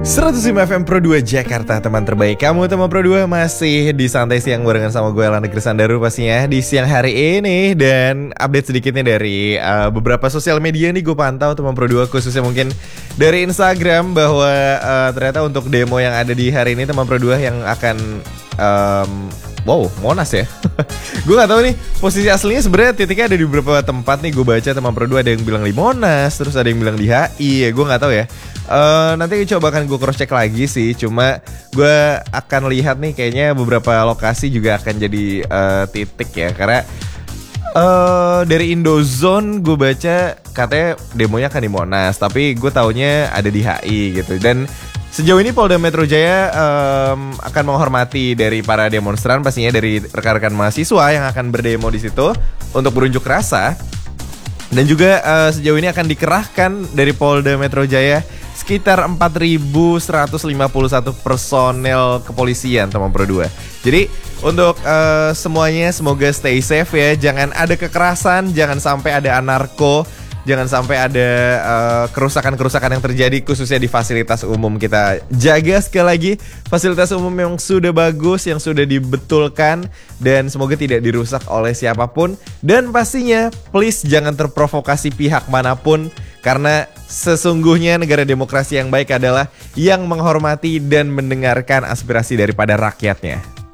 105 FM Pro 2 Jakarta, teman terbaik kamu. Teman Pro 2 masih di Santai Siang barengan sama gue, Lana Krisandaru pastinya di siang hari ini. Dan update sedikitnya dari beberapa sosial media nih gue pantau teman Pro 2, khususnya mungkin dari Instagram, bahwa ternyata untuk demo yang ada di hari ini teman Pro 2 yang akan wow, Monas ya. Gue gak tahu nih posisi aslinya sebenarnya titiknya ada di beberapa tempat nih. Gue baca teman Pro 2 ada yang bilang di Monas, terus ada yang bilang di HI. Ya gue gak tahu ya. Nanti coba akan gue cross check lagi sih. Cuma gue akan lihat nih, kayaknya beberapa lokasi juga akan jadi titik ya. Karena dari Indozone gue baca katanya demonya akan di Monas, tapi gue taunya ada di HI gitu. Dan sejauh ini Polda Metro Jaya akan menghormati dari para demonstran, pastinya dari rekan-rekan mahasiswa yang akan berdemo di situ untuk berunjuk rasa. Dan juga sejauh ini akan dikerahkan dari Polda Metro Jaya sekitar 4.151 personel kepolisian teman Pro 2. Jadi untuk semuanya semoga stay safe ya. Jangan ada kekerasan, jangan sampai ada anarko, jangan sampai ada kerusakan-kerusakan yang terjadi khususnya di fasilitas umum. Kita jaga sekali lagi fasilitas umum yang sudah bagus, yang sudah dibetulkan, dan semoga tidak dirusak oleh siapapun. Dan pastinya please jangan terprovokasi pihak manapun, karena sesungguhnya negara demokrasi yang baik adalah yang menghormati dan mendengarkan aspirasi daripada rakyatnya.